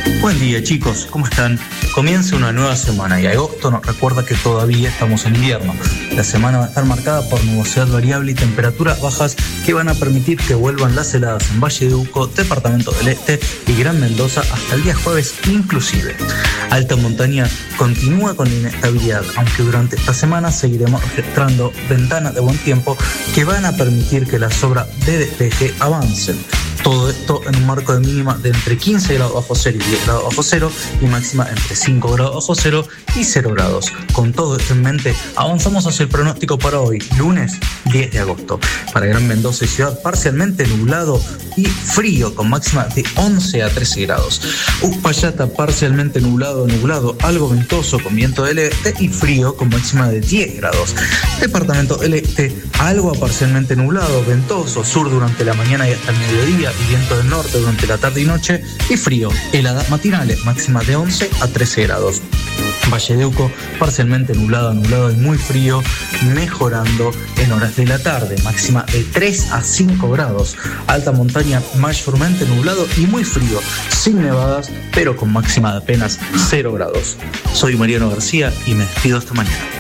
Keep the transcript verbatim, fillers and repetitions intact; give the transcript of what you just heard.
Buen día, chicos, ¿cómo están? Comienza una nueva semana y agosto nos recuerda que todavía estamos en invierno. La semana va a estar marcada por nubosidad variable y temperaturas bajas que van a permitir que vuelvan las heladas en Valle de Uco, Departamento del Este y Gran Mendoza hasta el día jueves inclusive. Alta montaña continúa con la inestabilidad, aunque durante esta semana seguiremos registrando ventanas de buen tiempo que van a permitir que las obras de despeje avancen. Todo esto en un marco de mínima de entre quince grados bajo cero y diez grados bajo cero y máxima entre cinco grados bajo cero y cero grados. Con todo esto en mente, avanzamos hacia el pronóstico para hoy, lunes diez de agosto. Para Gran Mendoza y Ciudad, parcialmente nublado y frío, con máxima de once a trece grados. Uspallata, parcialmente nublado, nublado, algo ventoso, con viento del este y frío, con máxima de diez grados. Departamento del Este, algo a parcialmente nublado, ventoso, sur durante la mañana y hasta el mediodía, y viento del norte durante la tarde y noche, y frío, heladas matinales, máxima de once a trece grados. Valle de Uco, parcialmente nublado, nublado y muy frío, mejorando en horas de la tarde, máxima de tres a cinco grados. Alta montaña, mayormente nublado y muy frío, sin nevadas, pero con máxima de apenas cero grados. Soy Mariano García y me despido esta mañana.